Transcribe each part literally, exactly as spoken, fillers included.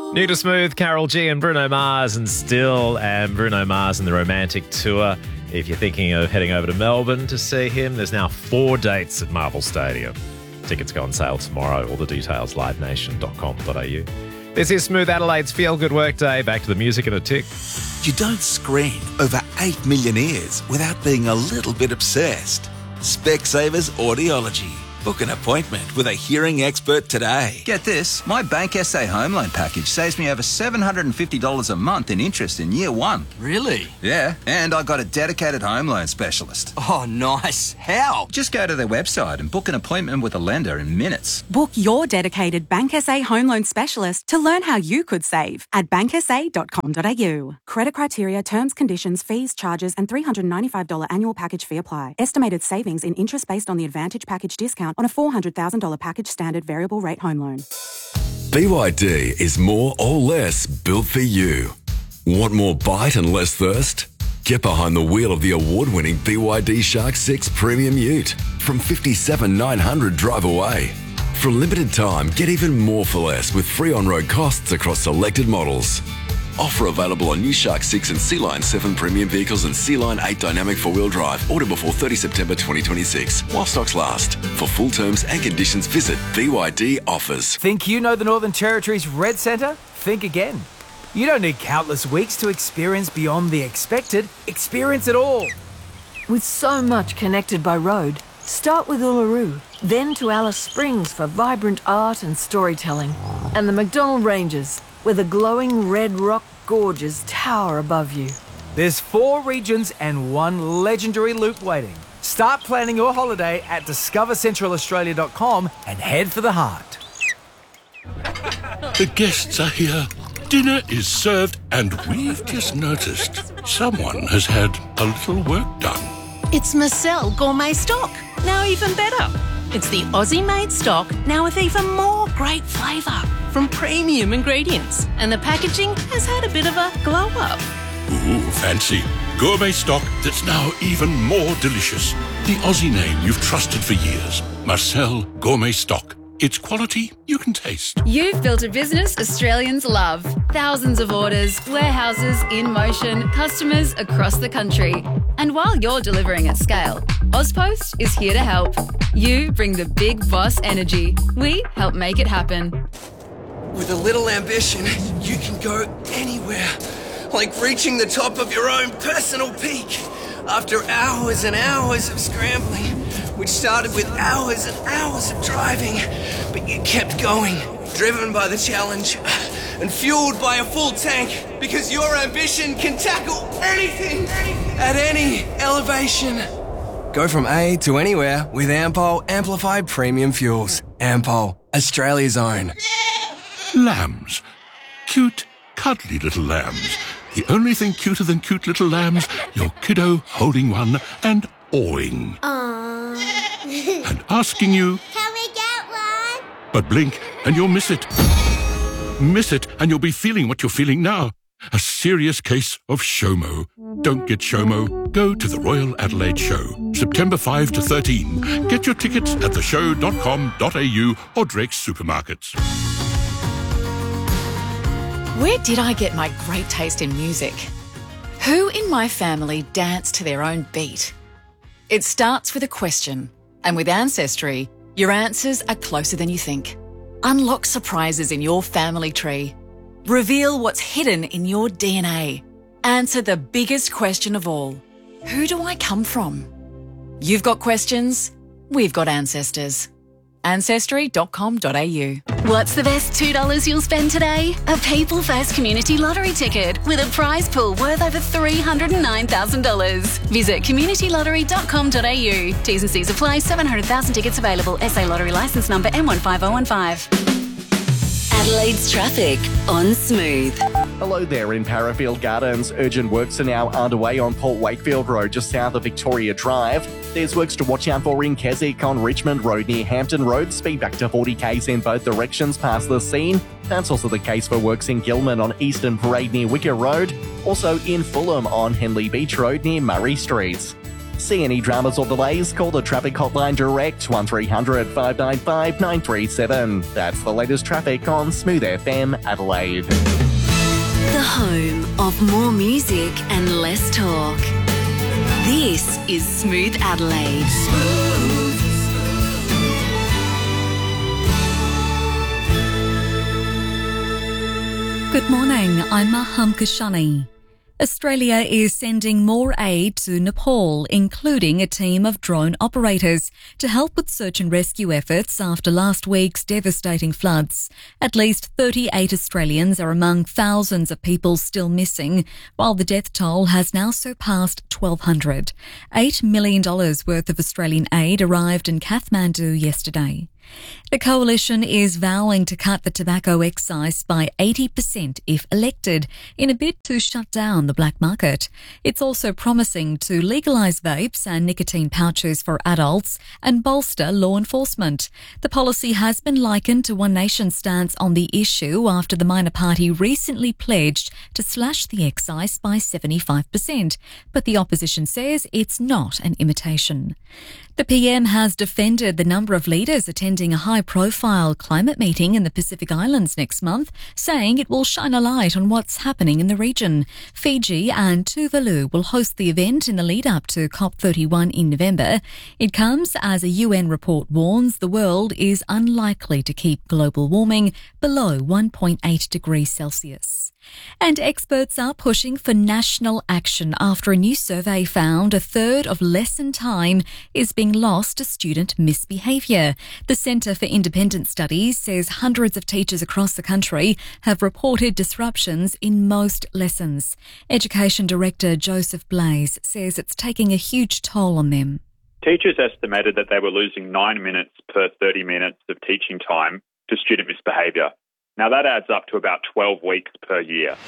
New to Smooth, Carol G and Bruno Mars, and Still, and Bruno Mars and the Romantic Tour. If you're thinking of heading over to Melbourne to see him, there's now four dates at Marvel Stadium. Tickets go on sale tomorrow. All the details, live nation dot com dot a u. This is Smooth Adelaide's Feel Good Workday. Back to the music in a tick. You don't screen over eight million ears without being a little bit obsessed. Specsavers Audiology. Book an appointment with a hearing expert today. Get this, my Bank S A home loan package saves me over seven hundred fifty dollars a month in interest in year one. Really? Yeah, and I got a dedicated home loan specialist. Oh, nice. How? Just go to their website and book an appointment with a lender in minutes. Book your dedicated Bank S A home loan specialist to learn how you could save at bank s a dot com dot a u. Credit criteria, terms, conditions, fees, charges, and three hundred ninety-five dollars annual package fee apply. Estimated savings in interest based on the Advantage package discount on a four hundred thousand dollars package standard variable rate home loan. B Y D is more or less built for you. Want more bite and less thirst? Get behind the wheel of the award-winning B Y D Shark six Premium Ute from fifty-seven thousand nine hundred dollars drive away. For a limited time, get even more for less with free on-road costs across selected models. Offer available on new Shark six and Sea Line seven premium vehicles and Sea Line eight dynamic four-wheel drive. Order before thirtieth September twenty twenty-six while stocks last. For full terms and conditions, visit B Y D Offers. Think you know the Northern Territory's Red Centre? Think again. You don't need countless weeks to experience beyond the expected. Experience it all. With so much connected by road, start with Uluru, then to Alice Springs for vibrant art and storytelling, and the McDonnell Ranges, where the glowing red rock gorges tower above you. There's four regions and one legendary loop waiting. Start planning your holiday at discover central australia dot com and head for the heart. The guests are here. Dinner is served, and we've just noticed someone has had a little work done. It's Marcel Gourmet Stock, now even better. It's the Aussie-made stock, now with even more great flavour from premium ingredients. And the packaging has had a bit of a glow-up. Ooh, fancy. Gourmet stock that's now even more delicious. The Aussie name you've trusted for years. Marcel Gourmet Stock. It's quality you can taste. You've built a business Australians love. Thousands of orders, warehouses in motion, customers across the country. And while you're delivering at scale, Ozpost is here to help. You bring the big boss energy. We help make it happen. With a little ambition, you can go anywhere. Like reaching the top of your own personal peak. After hours and hours of scrambling, which started with hours and hours of driving, but you kept going, driven by the challenge and fueled by a full tank, because your ambition can tackle anything at any elevation. Go from A to anywhere with Ampol Amplified Premium Fuels. Ampol, Australia's own. Lambs. Cute, cuddly little lambs. The only thing cuter than cute little lambs, your kiddo holding one and awing. Aww. And asking you, can we get one? But blink and you'll miss it. Miss it and you'll be feeling what you're feeling now. A serious case of SHOMO. Don't get SHOMO. Go to the Royal Adelaide Show, September fifth to thirteenth. Get your tickets at the show dot com dot a u or Drake's Supermarkets. Where did I get my great taste in music? Who in my family dance to their own beat? It starts with a question, and with Ancestry, your answers are closer than you think. Unlock surprises in your family tree. Reveal what's hidden in your D N A. Answer the biggest question of all. Who do I come from? You've got questions, we've got ancestors. ancestry dot com dot a u. What's the best two dollars you'll spend today? A People First Community Lottery ticket with a prize pool worth over three hundred nine thousand dollars. Visit community lottery dot com dot a u. T's and C's apply. seven hundred thousand tickets available. S A Lottery licence number M one five oh one five. Adelaide's traffic on Smooth. Hello there in Parafield Gardens. Urgent works are now underway on Port Wakefield Road, just south of Victoria Drive. There's works to watch out for in Keswick on Richmond Road near Hampton Road. Speed back to forty k's in both directions past the scene. That's also the case for works in Gilman on Eastern Parade near Wicker Road. Also in Fulham on Henley Beach Road near Murray Street. See any dramas or delays? Call the traffic hotline direct one three hundred five nine five nine three seven. That's the latest traffic on Smooth F M Adelaide. The home of more music and less talk. This is Smooth Adelaide. Good morning, I'm Maham Kashani. Australia is sending more aid to Nepal, including a team of drone operators, to help with search and rescue efforts after last week's devastating floods. At least thirty-eight Australians are among thousands of people still missing, while the death toll has now surpassed twelve hundred. eight million dollars worth of Australian aid arrived in Kathmandu yesterday. The coalition is vowing to cut the tobacco excise by eighty percent if elected, in a bid to shut down the black market. It's also promising to legalise vapes and nicotine pouches for adults and bolster law enforcement. The policy has been likened to One Nation's stance on the issue after the minor party recently pledged to slash the excise by seventy-five percent, but the opposition says it's not an imitation. The P M has defended the number of leaders attending a high-profile climate meeting in the Pacific Islands next month, saying it will shine a light on what's happening in the region. Fiji and Tuvalu will host the event in the lead-up to COP thirty-one in November. It comes as a U N report warns the world is unlikely to keep global warming below one point eight degrees Celsius. And experts are pushing for national action after a new survey found a third of lesson time is being lost to student misbehaviour. The Centre for Independent Studies says hundreds of teachers across the country have reported disruptions in most lessons. Education Director Joseph Blaze says it's taking a huge toll on them. Teachers estimated that they were losing nine minutes per thirty minutes of teaching time to student misbehaviour. Now that adds up to about twelve weeks per year.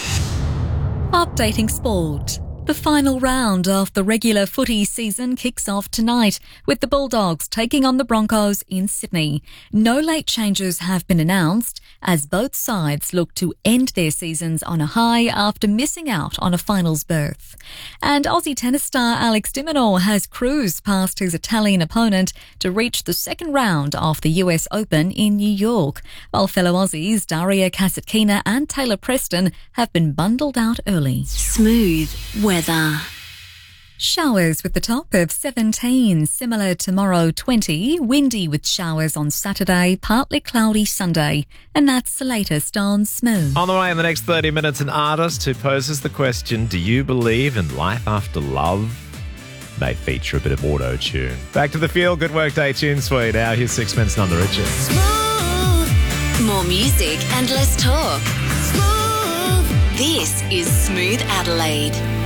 Updating sport. The final round of the regular footy season kicks off tonight with the Bulldogs taking on the Broncos in Sydney. No late changes have been announced as both sides look to end their seasons on a high after missing out on a finals berth. And Aussie tennis star Alex de Minaur has cruised past his Italian opponent to reach the second round of the U S Open in New York, while fellow Aussies Daria Kasatkina and Taylor Preston have been bundled out early. Smooth weather. Showers with the top of seventeen, similar tomorrow twenty, windy with showers on Saturday, partly cloudy Sunday. And that's the latest on Smooth. On the way in the next thirty minutes, an artist who poses the question, do you believe in life after love? May feature a bit of auto-tune. Back to the Feel Good Workday Tune Suite. Now here's Sixpence None the Richer. Smooth. More music and less talk. Smooth. This is Smooth Adelaide.